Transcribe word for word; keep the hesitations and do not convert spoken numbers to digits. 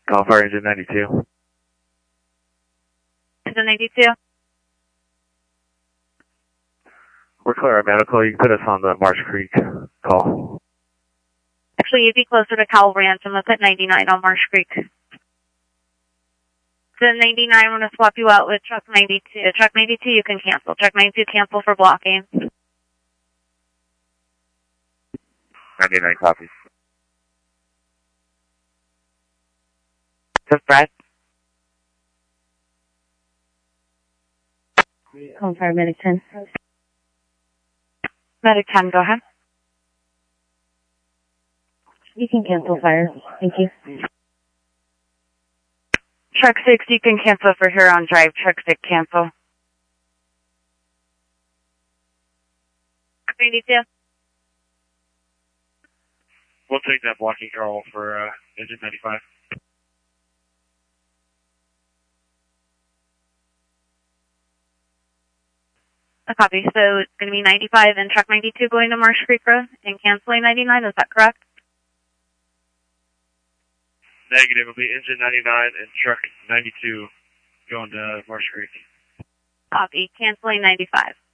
Call for engine ninety-two. Engine ninety-two? We're clear at medical. You can put us on the Marsh Creek call. Actually, you'd be closer to Cal Ranch. I'm going to put ninety-nine on Marsh Creek. The ninety-nine, I'm going to swap you out with truck ninety-two. Truck ninety-two, you can cancel. Truck ninety-two, cancel for blocking. ninety-nine copies. Just Brad? Call fire medic ten. Medic ten, go ahead. You can cancel fire. Thank you. Truck six, you can cancel for Huron Drive. Truck six, cancel. Truck ninety-two? We'll take that blocking call for uh, engine ninety-five. A copy. So it's going to be ninety-five and truck ninety-two going to Marsh Creek Road and canceling ninety-nine. Is that correct? Negative. It'll be engine ninety-nine and truck ninety-two going to Marsh Creek. Copy. Canceling ninety-five.